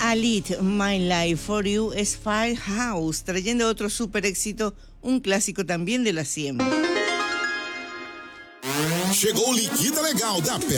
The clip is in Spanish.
Alit, My Life for You es Firehouse, trayendo otro super éxito, un clásico también de la 100. Chegou o Liquida Legal da